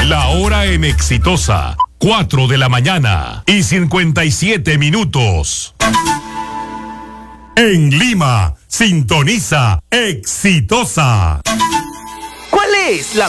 La hora en Exitosa, 4 de la mañana y 57 minutos. En Lima, sintoniza Exitosa. ¿Cuál es la